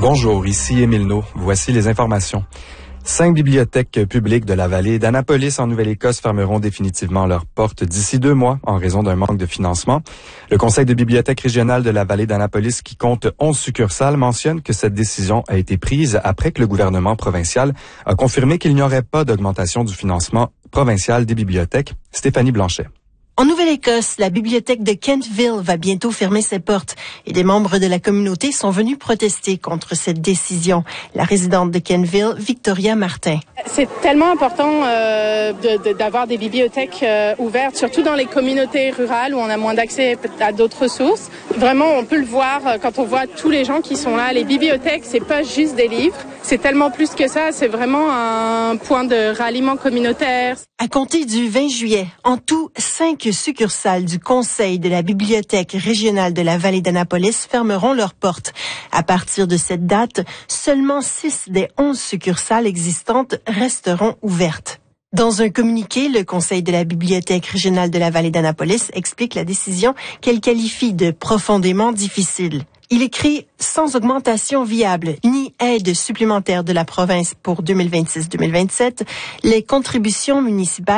Bonjour, ici Émile No. Voici les informations. 5 bibliothèques publiques de la vallée d'Annapolis en Nouvelle-Écosse fermeront définitivement leurs portes d'ici 2 mois en raison d'un manque de financement. Le Conseil de bibliothèque régionale de la vallée d'Annapolis, qui compte 11 succursales, mentionne que cette décision a été prise après que le gouvernement provincial a confirmé qu'il n'y aurait pas d'augmentation du financement provincial des bibliothèques. Stéphanie Blanchet. En Nouvelle-Écosse, la bibliothèque de Kentville va bientôt fermer ses portes et des membres de la communauté sont venus protester contre cette décision. La résidente de Kentville, Victoria Martin. C'est tellement important d'avoir des bibliothèques ouvertes, surtout dans les communautés rurales où on a moins d'accès à d'autres ressources. Vraiment, on peut le voir quand on voit tous les gens qui sont là. Les bibliothèques, c'est pas juste des livres, c'est tellement plus que ça. C'est vraiment un point de ralliement communautaire. À compter du 20 juillet, en tout, 5 succursales du Conseil de la Bibliothèque régionale de la vallée d'Annapolis fermeront leurs portes. À partir de cette date, seulement 6 des 11 succursales existantes resteront ouvertes. Dans un communiqué, le Conseil de la Bibliothèque régionale de la vallée d'Annapolis explique la décision qu'elle qualifie de profondément difficile. Il écrit « Sans augmentation viable ni aide supplémentaire de la province pour 2026-2027, les contributions municipales